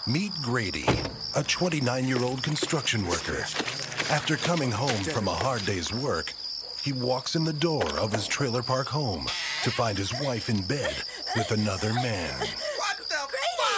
Meet Grady, a 29-year-old construction worker. After coming home from a hard day's work, he walks in the door of his trailer park home to find his wife in bed with another man.